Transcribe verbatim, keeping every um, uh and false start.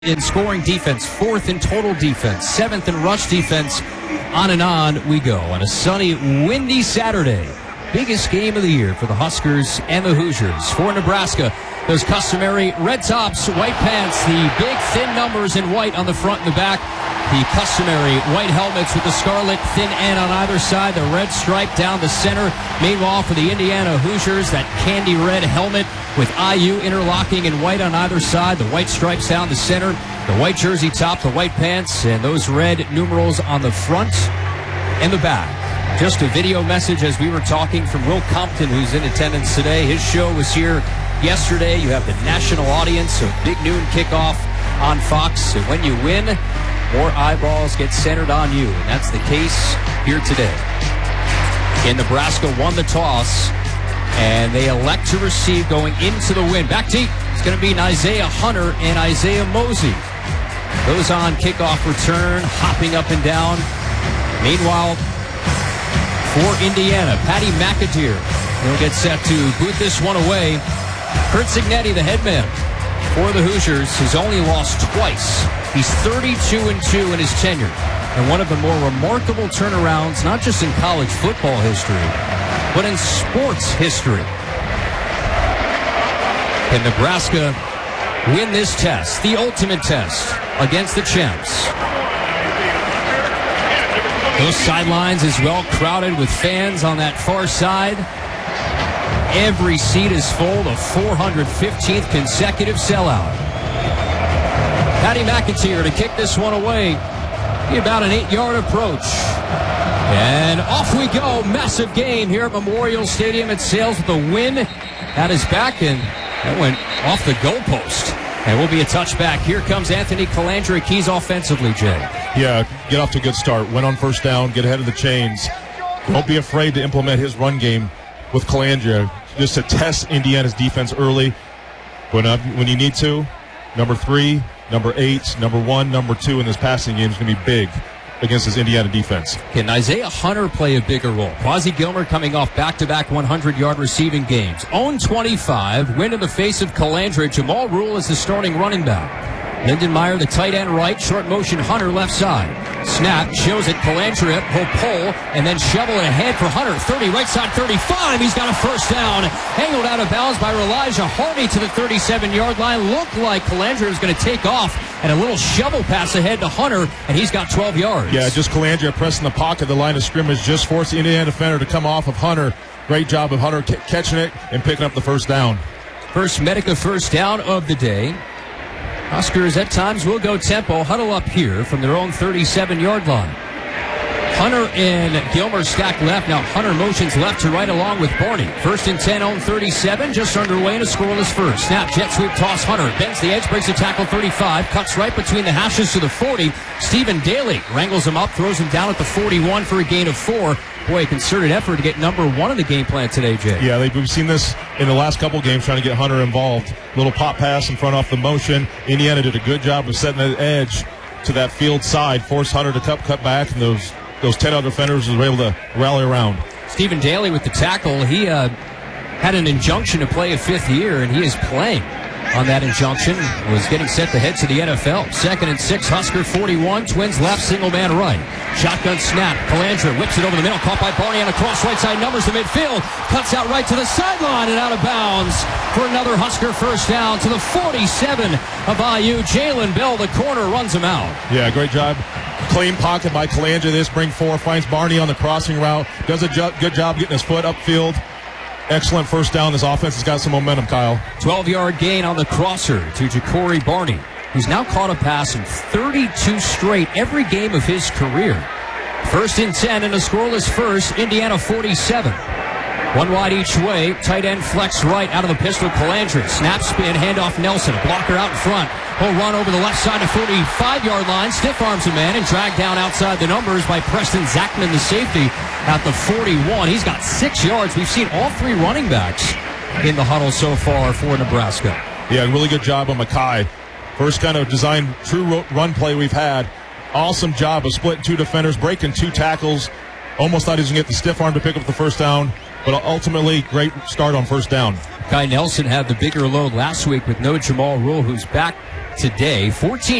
in scoring defense, fourth in total defense, seventh in rush defense. On and on we go on a sunny, windy Saturday. Biggest game of the year for the Huskers and the Hoosiers. For Nebraska, those customary red tops, white pants, the big thin numbers in white on the front and the back, the customary white helmets with the scarlet thin end on either side, the red stripe down the center. Meanwhile, for the Indiana Hoosiers, that candy red helmet with I U interlocking in white on either side, the white stripes down the center, the white jersey top, the white pants, and those red numerals on the front and the back. Just a video message as we were talking from Will Compton, who's in attendance today. His show was here yesterday. You have the national audience, so big noon kickoff on Fox. And when you win, more eyeballs get centered on you. And that's the case here today. In Nebraska won the toss, and they elect to receive going into the win. Back deep, it's going to be Isaiah Hunter and Isaiah Mosey. Those on kickoff return, hopping up and down. Meanwhile, for Indiana, Patty McAteer will get set to boot this one away. Curt Cignetti, the headman for the Hoosiers, has only lost twice. He's thirty-two and two in his tenure. And one of the more remarkable turnarounds, not just in college football history, but in sports history. Can Nebraska win this test, the ultimate test, against the champs? Those sidelines as well crowded with fans on that far side. Every seat is full, the four hundred fifteenth consecutive sellout. Patty McAteer to kick this one away. About an eight-yard approach. And off we go. Massive gain here at Memorial Stadium. It sails with a win at his back, and that went off the goalpost. And will be a touchback. Here comes Anthony Colandrea Keys offensively, Jay. Yeah, get off to a good start. Went on first down, get ahead of the chains. Don't be afraid to implement his run game with Colandrea, just to test Indiana's defense early. When, uh, when you need to, number three, number eight, number one, number two in this passing game is going to be big against this Indiana defense. Can Isaiah Hunter play a bigger role? Quasi Gilmer coming off back-to-back hundred-yard receiving games. Own twenty-five, win in the face of Colandrea. Jamal Rule is the starting running back. Lindenmeyer, the tight end right, short motion Hunter left side. Snap, shows it, Colandrea, he'll pull, and then shovel it ahead for Hunter. thirty, right side thirty-five, he's got a first down. Angled out of bounds by Elijah Hardy to the thirty-seven-yard line. Looked like Colandrea was going to take off, and a little shovel pass ahead to Hunter, and he's got twelve yards. Yeah, just Colandrea pressing the pocket, the line of scrimmage, just forced the Indiana defender to come off of Hunter. Great job of Hunter c- catching it and picking up the first down. First Medica first down of the day. Huskers at times will go tempo, huddle up here from their own thirty-seven-yard line. Hunter and Gilmer stack left. Now Hunter motions left to right along with Barney. First and ten on thirty-seven, just underway in a scoreless first. Snap, jet sweep, toss, Hunter bends the edge, breaks a tackle thirty-five, cuts right between the hashes to the forty. Stephen Daly wrangles him up, throws him down at the forty-one for a gain of four. Boy, a concerted effort to get number one in the game plan today, Jay. Yeah, we've seen this in the last couple games trying to get Hunter involved. Little pop pass in front off the motion. Indiana did a good job of setting the edge to that field side, forced Hunter to cut, cut back, and those those ten other defenders were able to rally around. Stephen Daly with the tackle. He uh, had an injunction to play a fifth year, and he is playing on that injunction. Was getting set to head to the N F L. Second and six, Husker forty-one, Twins left, single man right. Shotgun snap, Colandrea whips it over the middle, caught by Barney on the cross, right side numbers to midfield, cuts out right to the sideline and out of bounds for another Husker first down to the forty-seven of I U. Jalen Bell, the corner, runs him out. Yeah, great job. Clean pocket by Colandrea. This bring four, finds Barney on the crossing route, does a jo- good job getting his foot upfield. Excellent first down. This offense has got some momentum, Kyle. twelve-yard gain on the crosser to Ja'Cory Barney, who's now caught a pass in thirty-two straight, every game of his career. First and ten in a scoreless first, Indiana forty-seven. One wide each way, tight end flex right out of the pistol, Colandrea. Snap spin, handoff Nelson, blocker out in front. He'll run over the left side to forty-five-yard line, stiff arms a man, and dragged down outside the numbers by Preston Zachman, the safety, at the forty-one. He's got six yards. We've seen all three running backs in the huddle so far for Nebraska. Yeah, really good job on Mackay. First kind of designed true run play we've had. Awesome job of splitting two defenders, breaking two tackles. Almost thought he was going to get the stiff arm to pick up the first down, but ultimately great start on first down. Kai Nelson had the bigger load last week with no Jamal Rule, who's back today. fourteen